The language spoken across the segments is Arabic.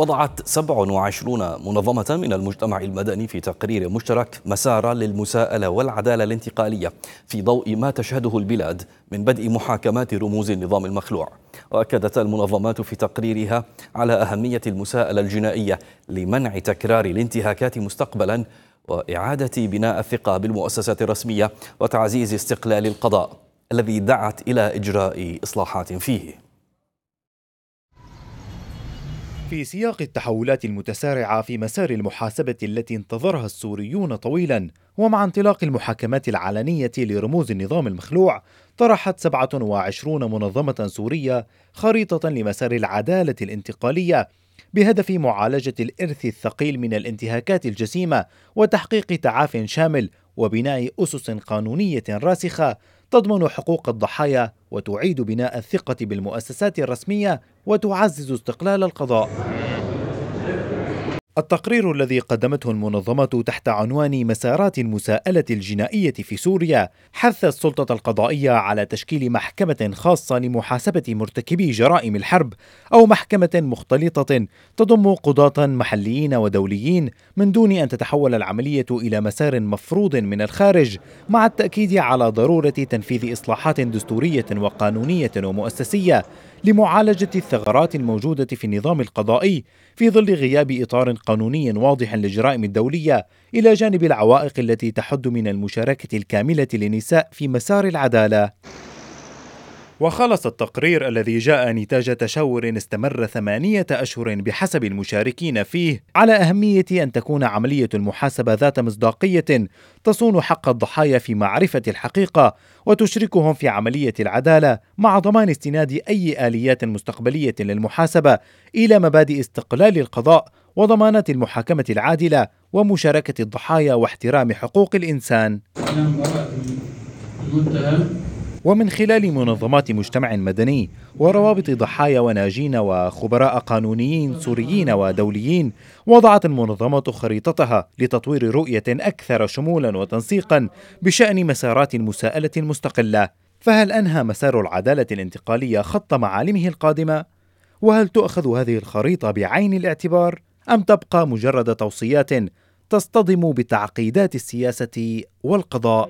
وضعت 27 منظمة من المجتمع المدني في تقرير مشترك مسارا للمساءلة والعدالة الانتقالية في ضوء ما تشهده البلاد من بدء محاكمات رموز النظام المخلوع. وأكدت المنظمات في تقريرها على أهمية المساءلة الجنائية لمنع تكرار الانتهاكات مستقبلا وإعادة بناء الثقة بالمؤسسات الرسمية وتعزيز استقلال القضاء الذي دعت إلى إجراء إصلاحات فيه. في سياق التحولات المتسارعة في مسار المحاسبة التي انتظرها السوريون طويلا، ومع انطلاق المحاكمات العلنية لرموز النظام المخلوع، طرحت 27 منظمة سورية خريطة لمسار العدالة الانتقالية بهدف معالجة الإرث الثقيل من الانتهاكات الجسيمة وتحقيق تعاف شامل وبناء أسس قانونية راسخة تضمن حقوق الضحايا وتعيد بناء الثقة بالمؤسسات الرسمية وتعزز استقلال القضاء. التقرير الذي قدمته المنظمة تحت عنوان مسارات المساءلة الجنائية في سوريا حث السلطة القضائية على تشكيل محكمة خاصة لمحاسبة مرتكبي جرائم الحرب أو محكمة مختلطة تضم قضاة محليين ودوليين من دون أن تتحول العملية إلى مسار مفروض من الخارج، مع التأكيد على ضرورة تنفيذ إصلاحات دستورية وقانونية ومؤسسية لمعالجة الثغرات الموجودة في النظام القضائي في ظل غياب إطار قانوني واضح للجرائم الدولية، إلى جانب العوائق التي تحد من المشاركة الكاملة للنساء في مسار العدالة. وخلص التقرير الذي جاء نتاج تشاور استمر 8 أشهر بحسب المشاركين فيه على أهمية أن تكون عملية المحاسبة ذات مصداقية تصون حق الضحايا في معرفة الحقيقة وتشركهم في عملية العدالة، مع ضمان استناد أي آليات مستقبلية للمحاسبة إلى مبادئ استقلال القضاء وضمانات المحاكمة العادلة ومشاركة الضحايا واحترام حقوق الإنسان. ومن خلال منظمات مجتمع مدني وروابط ضحايا وناجين وخبراء قانونيين سوريين ودوليين، وضعت المنظمة خريطتها لتطوير رؤية أكثر شمولا وتنسيقا بشأن مسارات المساءلة المستقلة. فهل أنهى مسار العدالة الانتقالية خط معالمه القادمة؟ وهل تؤخذ هذه الخريطة بعين الاعتبار أم تبقى مجرد توصيات تصطدم بتعقيدات السياسة والقضاء؟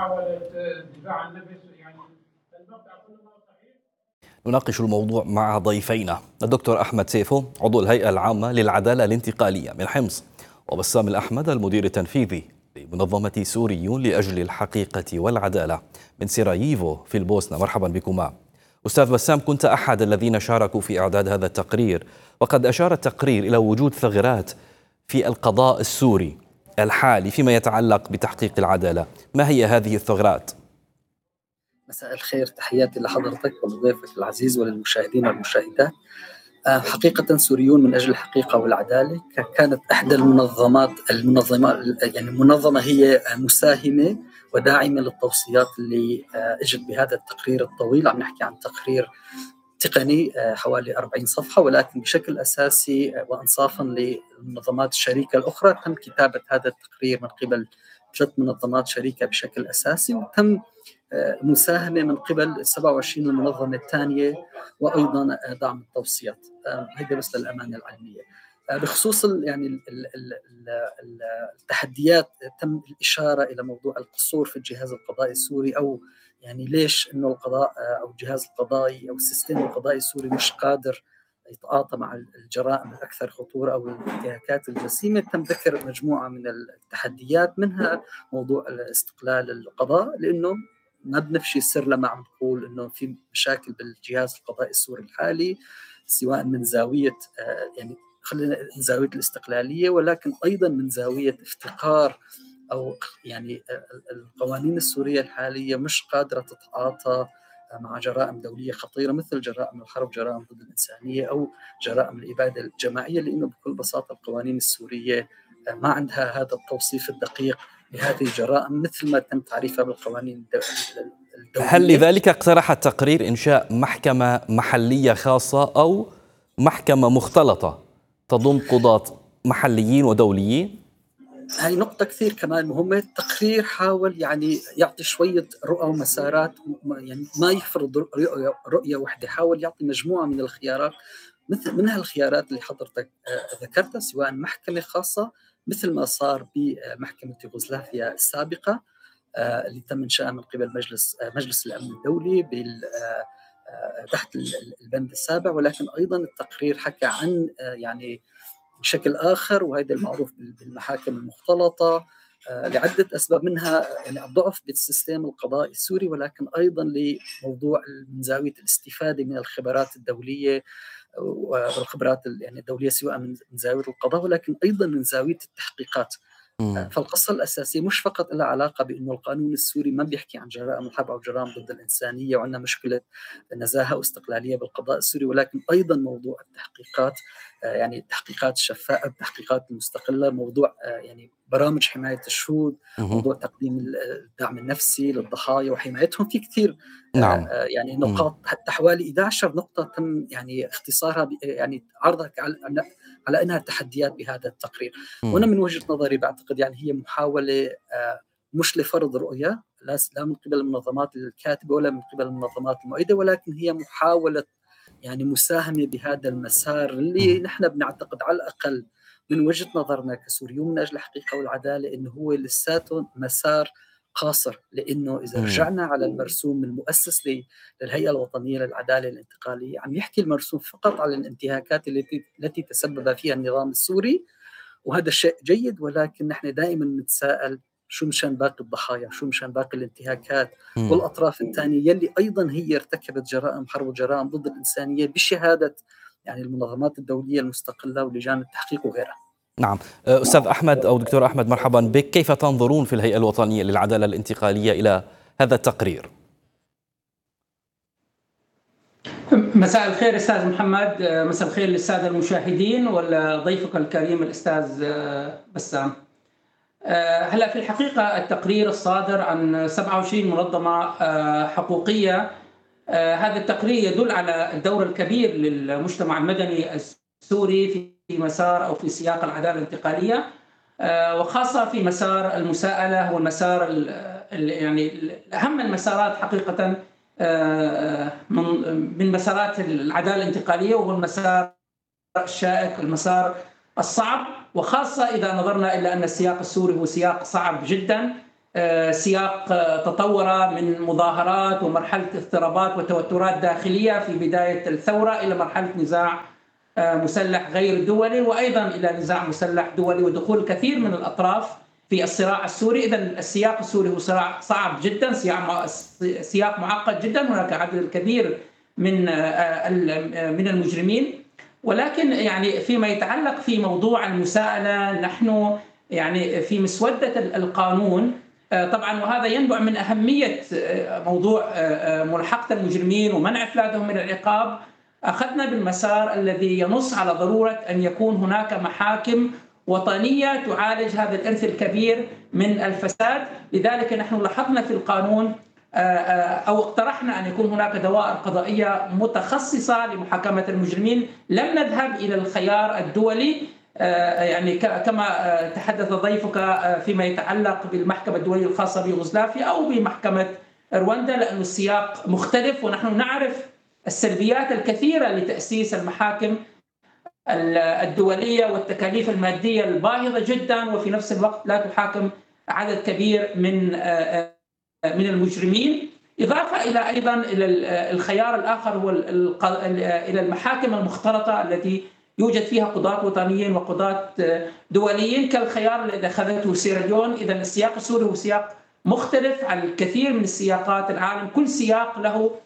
نناقش الموضوع مع ضيفينا الدكتور أحمد سيفو عضو الهيئة العامة للعدالة الانتقالية من حمص، وبسام الأحمد المدير التنفيذي لمنظمة سوريون لأجل الحقيقة والعدالة من سراييفو في البوسنة. مرحبا بكما. أستاذ بسام، كنت أحد الذين شاركوا في إعداد هذا التقرير، وقد أشار التقرير إلى وجود ثغرات في القضاء السوري الحالي فيما يتعلق بتحقيق العدالة. ما هي هذه الثغرات؟ مساء الخير، تحياتي لحضرتك ولضيفك العزيز وللمشاهدين والمشاهدات. حقيقة سوريون من أجل الحقيقة والعدالة كانت إحدى المنظمة يعني منظمة هي مساهمة وداعمة للتوصيات اللي اجت بهذا التقرير الطويل. عم نحكي عن تقرير تقني حوالي 40 صفحة، ولكن بشكل أساسي وإنصافا للمنظمات الشريكة الأخرى تم كتابة هذا التقرير من قبل 3 منظمات شريكة بشكل أساسي، وتم مساهمة من قبل 27 المنظمة الثانية، وأيضا دعم التوصيات. هذا بس للأمانة العلمية. بخصوص يعني التحديات، تم الإشارة إلى موضوع القصور في الجهاز القضائي السوري، أو يعني ليش إنه القضاء أو الجهاز القضائي أو السيستم القضائي السوري مش قادر يتعاطى مع الجرائم الأكثر خطورة أو الانتهاكات الجسيمة. تم ذكر مجموعة من التحديات، منها موضوع استقلال القضاء، لأنه ما بنفشي السر لما عم نقول إنه في مشاكل بالجهاز القضائي السوري الحالي، سواء من زاوية يعني خلينا من زاوية الاستقلالية، ولكن أيضا من زاوية افتقار أو يعني القوانين السورية الحالية مش قادرة تتعاطى مع جرائم دولية خطيرة مثل جرائم الحرب، جرائم ضد الإنسانية، أو جرائم الإبادة الجماعية، لأنه بكل بساطة القوانين السورية ما عندها هذا التوصيف الدقيق لهذه الجرائم مثل ما تم تعريفها بالقوانين الدولية. هل لذلك اقترح التقرير إنشاء محكمة محلية خاصة أو محكمة مختلطة تضم قضاة محليين ودوليين؟ هاي نقطة كثير كمان مهمة. التقرير حاول يعني يعطي شوية رؤى ومسارات، يعني ما يفرض رؤية واحدة، حاول يعطي مجموعة من الخيارات مثل منها الخيارات اللي حضرتك ذكرتها، سواء محكمة خاصة مثل ما صار بمحكمة يوغوسلافيا السابقة اللي تم إنشائها من قبل مجلس الأمن الدولي تحت البند السابع، ولكن أيضا التقرير حكى عن يعني بشكل آخر، وهذا المعروف بالمحاكم المختلطة لعدة أسباب، منها يعني الضعف بالسيستم القضائي السوري، ولكن أيضا لموضوع من زاوية الاستفادة من الخبرات الدولية والخبرات يعني الدولية، سواء من زاوية القضاء ولكن أيضا من زاوية التحقيقات. فالقصة الأساسية مش فقط لها علاقة بأنه القانون السوري ما بيحكي عن جرائم الحرب أو جرائم ضد الإنسانية وعندنا مشكلة نزاهة واستقلالية بالقضاء السوري، ولكن أيضا موضوع التحقيقات، يعني التحقيقات الشفافة، التحقيقات المستقلة، موضوع يعني برامج حماية الشهود، موضوع تقديم الدعم النفسي للضحايا وحمايتهم. في كثير نعم. يعني نقاط، حتى حوالي 11 نقطة تم يعني اختصارها، يعني عرضها على أنها تحديات بهذا التقرير. وأنا من وجهة نظري بعتقد يعني هي محاولة مش لفرض رؤية لا من قبل المنظمات الكاتبة ولا من قبل المنظمات المؤيدة، ولكن هي محاولة يعني مساهمة بهذا المسار اللي نحن بنعتقد على الأقل من وجهة نظرنا كسوريون من أجل الحقيقة والعدالة إنه هو لساته مسار قاصر، لأنه إذا رجعنا على المرسوم المؤسس للهيئة الوطنية للعدالة الانتقالية، عم يحكي المرسوم فقط على الانتهاكات التي تسبب فيها النظام السوري، وهذا شيء جيد، ولكن نحن دائما نتساءل شو مشان باقي الضحايا، شو مشان باقي الانتهاكات والأطراف الثانية يلي أيضا هي ارتكبت جرائم حرب وجرائم ضد الإنسانية بشهادة يعني المنظمات الدولية المستقلة ولجان التحقيق وغيرها. نعم. أستاذ أحمد أو دكتور أحمد، مرحبا بك. كيف تنظرون في الهيئة الوطنية للعدالة الانتقالية إلى هذا التقرير؟ مساء الخير أستاذ محمد، مساء الخير للسادة المشاهدين ولضيفك الكريم الأستاذ بسام. هلا في الحقيقة التقرير الصادر عن 27 منظمة حقوقية، هذا التقرير يدل على الدور الكبير للمجتمع المدني السوري في مسار أو في سياق العدالة الانتقالية، وخاصة في مسار المساءلة، هو المسار يعني أهم المسارات حقيقة من مسارات العدالة الانتقالية، وهو المسار الشائك، المسار الصعب، وخاصة إذا نظرنا إلى أن السياق السوري هو سياق صعب جدا، سياق تطور من مظاهرات ومرحلة اضطرابات وتوترات داخلية في بداية الثورة إلى مرحلة نزاع مسلح غير دولي، وأيضا إلى نزاع مسلح دولي ودخول كثير من الأطراف في الصراع السوري. إذن السياق السوري هو صراع صعب جدا، سياق معقد جدا، هناك عدد كبير من المجرمين. ولكن يعني فيما يتعلق في موضوع المساءلة، نحن يعني في مسودة القانون طبعا، وهذا ينبع من أهمية موضوع ملاحقة المجرمين ومنع إفلاتهم من العقاب، أخذنا بالمسار الذي ينص على ضرورة أن يكون هناك محاكم وطنية تعالج هذا الإرث الكبير من الفساد. لذلك نحن لاحظنا في القانون أو اقترحنا أن يكون هناك دوائر قضائية متخصصة لمحاكمة المجرمين. لم نذهب إلى الخيار الدولي يعني كما تحدث ضيفك فيما يتعلق بالمحكمة الدولية الخاصة بيوغوسلافيا أو بمحكمة رواندا، لأن السياق مختلف، ونحن نعرف السلبيات الكثيرة لتأسيس المحاكم الدولية والتكاليف المادية الباهظة جدا، وفي نفس الوقت لا تحاكم عدد كبير من المجرمين. إضافة إلى أيضا إلى الخيار الآخر هو إلى المحاكم المختلطة التي يوجد فيها قضاة وطنيين وقضاة دوليين كالخيار الذي أخذته سيراليون. إذا السياق السوري هو سياق مختلف عن الكثير من السياقات العالم، كل سياق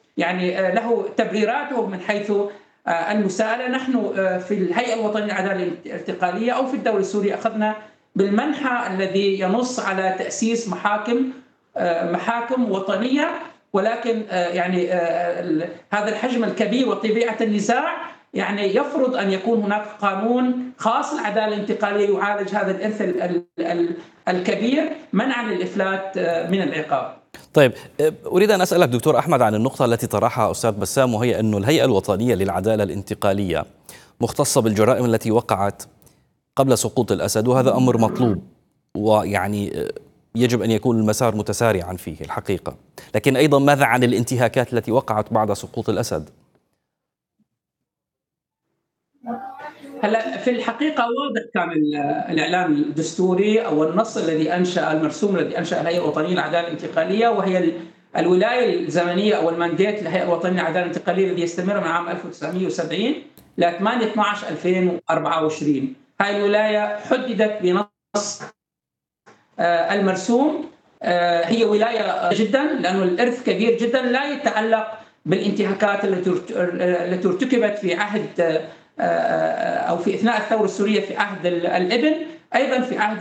له تبريراته من حيث المساءلة. نحن في الهيئة الوطنية للعدالة الانتقالية أو في الدولة السورية أخذنا بالمنحى الذي ينص على تأسيس محاكم وطنية، ولكن يعني هذا الحجم الكبير وطبيعة النزاع يعني يفرض أن يكون هناك قانون خاص للعدالة الانتقالية يعالج هذا الإرث الكبير منعا للإفلات من العقاب. طيب، أريد أن أسألك دكتور أحمد عن النقطة التي طرحها أستاذ بسام، وهي أن الهيئة الوطنية للعدالة الانتقالية مختصة بالجرائم التي وقعت قبل سقوط الأسد، وهذا أمر مطلوب، ويعني يجب أن يكون المسار متسارعا فيه الحقيقة. لكن أيضا ماذا عن الانتهاكات التي وقعت بعد سقوط الأسد؟ هلا في الحقيقه واضح كان الاعلان الدستوري او النص الذي انشا المرسوم الذي انشا الهيئه الوطنيه للعداله الانتقاليه، وهي الولايه الزمنيه او المانديت للهيئه الوطنيه للعداله الانتقاليه الذي يستمر من عام 1970 ل 8/12/2024. هاي الولايه حددت بنص المرسوم هي ولايه جدا، لانه الارث كبير جدا لا يتعلق بالانتهاكات التي ارتكبت في عهد او في اثناء الثوره السوريه في عهد الابن، ايضا في عهد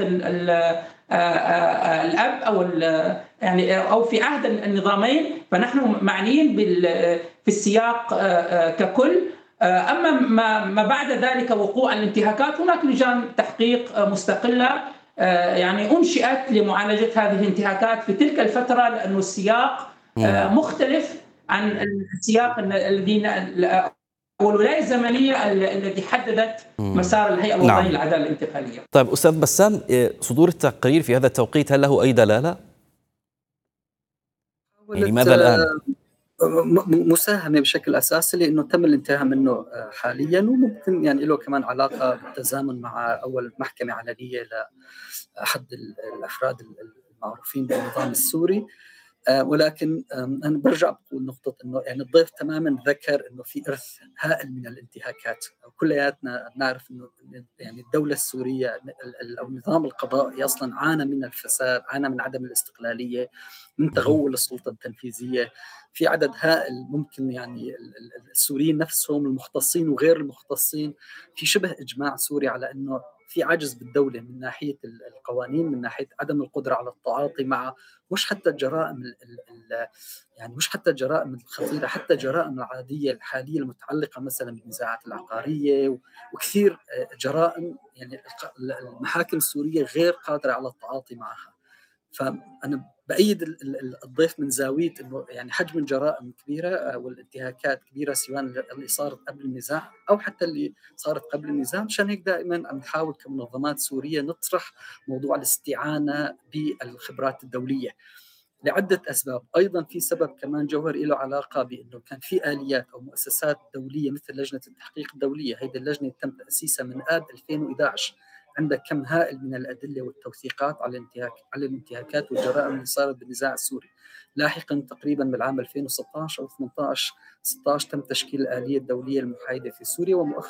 الاب او يعني او في عهد النظامين، فنحن معنيين في السياق ككل. اما ما بعد ذلك وقوع الانتهاكات، هناك لجان تحقيق مستقله يعني انشئت لمعالجه هذه الانتهاكات في تلك الفتره، لانه السياق مختلف عن السياق الذي والولايه الزمنيه التي حددت مسار الهيئه الوطنيه للعداله الانتقاليه. طيب استاذ بسام، صدور التقرير في هذا التوقيت هل له اي دلاله؟ يعني ماذا الان؟ مساهمه بشكل اساسي، لانه تم الانتهاء منه حاليا، وممكن يعني له كمان علاقه بالتزامن مع اول محكمه علنيه لاحد الافراد المعروفين بالنظام السوري. ولكن انا برجع بقول نقطه انه يعني الضيف تماما ذكر انه في ارث هائل من الانتهاكات، كلياتنا نعرف انه يعني الدوله السوريه او النظام القضائي اصلا عانى من الفساد، عانى من عدم الاستقلاليه، من تغول السلطه التنفيذيه. في عدد هائل ممكن يعني السوريين نفسهم المختصين وغير المختصين في شبه اجماع سوري على انه في عجز بالدوله من ناحيه القوانين، من ناحيه عدم القدره على التعاطي مع مش حتى الجرائم يعني مش حتى الجرائم الخطيره، حتى الجرائم العاديه الحاليه المتعلقه مثلا بالنزاعات العقاريه وكثير جرائم يعني المحاكم السوريه غير قادره على التعاطي معها. فانا بايد الضيف من زاويه انه يعني حجم الجرائم كبيره والانتهاكات كبيره، سواء اللي صارت قبل النزاع او حتى اللي صارت قبل النزاع. مشان هيك دائما عم نحاول كمنظمات سوريه نطرح موضوع الاستعانه بالخبرات الدوليه لعده اسباب. ايضا في سبب كمان جوهري له علاقه بانه كان في اليات او مؤسسات دوليه مثل لجنه التحقيق الدوليه. هذه اللجنه تم تاسيسها من اب 2011، عندها كم هائل من الادله والتوثيقات على الانتهاكات والجرائم اللي صارت بالنزاع السوري. لاحقا تقريبا بالعام 2016 او 18 16 تم تشكيل الاليه الدوليه المحايده في سوريا، ومؤخرا